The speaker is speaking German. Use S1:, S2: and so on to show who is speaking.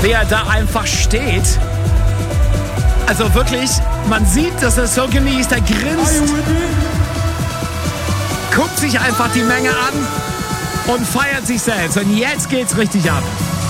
S1: wie er da einfach steht. Also wirklich, man sieht, dass er es so genießt, er grinst, guckt sich einfach die Menge an und feiert sich selbst. Und jetzt geht's richtig ab.